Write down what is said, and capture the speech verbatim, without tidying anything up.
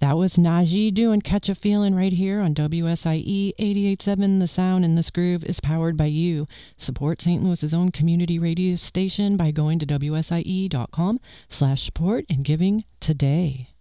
That was Najee doing Catch a Feeling right here on W S I E eighty-eight point seven. The sound in this groove is powered by you. Support Saint Louis's own community radio station by going to W S I E dot com slash support and giving today.